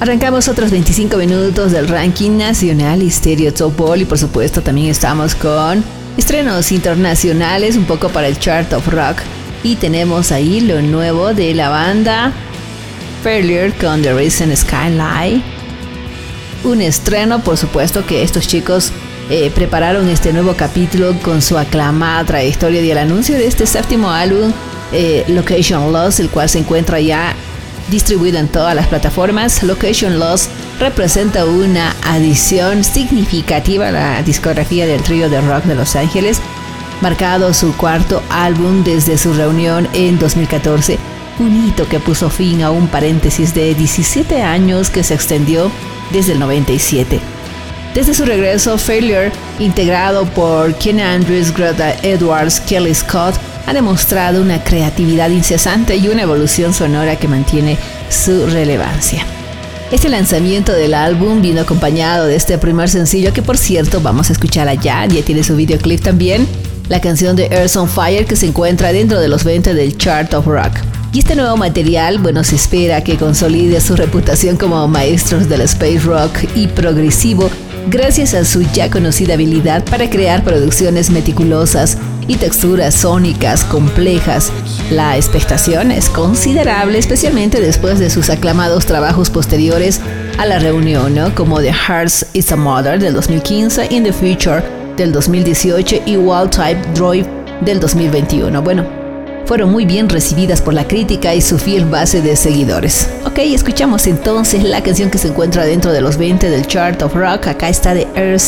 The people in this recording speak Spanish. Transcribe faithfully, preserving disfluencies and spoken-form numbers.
Arrancamos otros veinticinco minutos del ranking nacional y Stereo Top Ball, y por supuesto también estamos con estrenos internacionales, un poco para el Chart of Rock, y tenemos ahí lo nuevo de la banda Failure con The Recent Skyline. Un estreno, por supuesto, que estos chicos eh, prepararon este nuevo capítulo con su aclamada trayectoria y el anuncio de este séptimo álbum, eh, Location Lost, el cual se encuentra ya distribuido en todas las plataformas. Location Lost representa una adición significativa a la discografía del trío de rock de Los Ángeles, marcado su cuarto álbum desde su reunión en dos mil catorce, un hito que puso fin a un paréntesis de diecisiete años que se extendió desde el noventa y siete. Desde su regreso, Failure, integrado por Ken Andrews, Greta Edwards, Kelly Scott, ha demostrado una creatividad incesante y una evolución sonora que mantiene su relevancia. Este lanzamiento del álbum vino acompañado de este primer sencillo, que por cierto vamos a escuchar allá, ya tiene su videoclip también, la canción de Earth on Fire, que se encuentra dentro de los veinte del Chart of Rock. Y este nuevo material, bueno, se espera que consolide su reputación como maestros del space rock y progresivo, gracias a su ya conocida habilidad para crear producciones meticulosas y texturas sónicas complejas. La expectación es considerable, especialmente después de sus aclamados trabajos posteriores a la reunión, ¿no? Como The Heart is a Mother del dos mil quince, In the Future del dos mil dieciocho y Wild Type Droid del dos mil veintiuno. Bueno, fueron muy bien recibidas por la crítica y su fiel base de seguidores. Ok, escuchamos entonces la canción que se encuentra dentro de los veinte del Chart of Rock. Acá está The Earth